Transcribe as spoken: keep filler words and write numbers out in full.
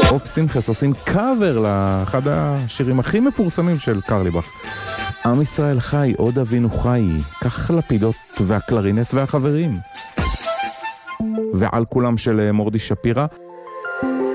אוף שמחס עושים קאבר לאחד השירים הכי מפורסמים של קרליבך. עם ישראל חי, עוד אבינו חי, כך לפידות והקלרינט והחברים. ועל כולם של מורדי שפירה.